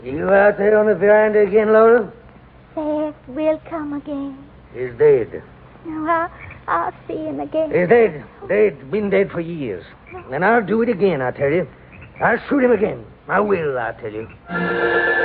You out there on the veranda again, Laura? There, we'll come again. He's dead. No, I'll see him again. He's dead. Dead. Been dead for years. And I'll do it again, I tell you. I'll shoot him again. I will, I tell you.